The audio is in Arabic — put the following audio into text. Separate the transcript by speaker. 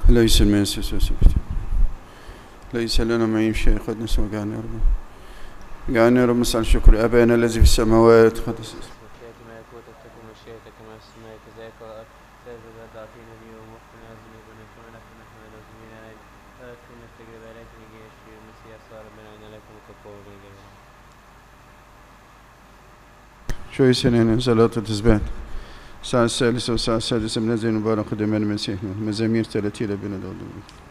Speaker 1: ليس المنسس وسبت ليس لنا معين شيء قد نسوى قاعنا يا رب قاعنا يا رب نسأل شكر أبانا الذي في السماوات قدس
Speaker 2: ما يكون تكون مشيئتك كما في السماء كذلك على الأرض سيد أعطينا اليوم واغفر لنا ذنوبنا كما نحن المذنبين علينا لا تكلنا في تجربة لكن نجي الشرير المسيح صار ربنا عنا لكم كقول الجميع
Speaker 1: شوي سنين صلاة التسبيح الساعة الثالثة والساعة السادسة من الزين مبارك قدمان المسيح مزامير 30 بنا دولة